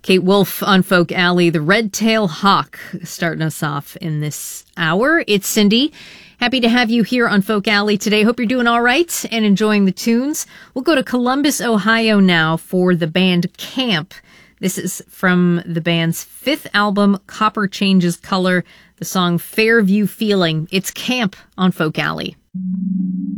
Kate Wolf on Folk Alley, the Red-Tail Hawk, starting us off in this hour. It's Cindy. Happy to have you here on Folk Alley today. Hope you're doing all right and enjoying the tunes. We'll go to Columbus, Ohio now for the band Camp. This is from the band's fifth album, Copper Changes Color, the song Fairview Feeling. It's Camp on Folk Alley.